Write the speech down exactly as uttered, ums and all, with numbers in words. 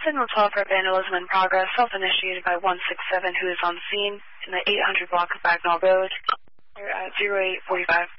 Signal twelve for vandalism in progress, self-initiated by one six seven, who is on scene in the eight hundred block of Bagnall Road. We're at zero eight forty-five.